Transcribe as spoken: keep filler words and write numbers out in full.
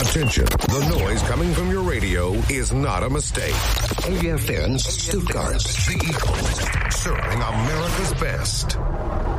Attention, the noise coming from your radio is not a mistake. A F N Stuttgart. The Eagle, serving America's best.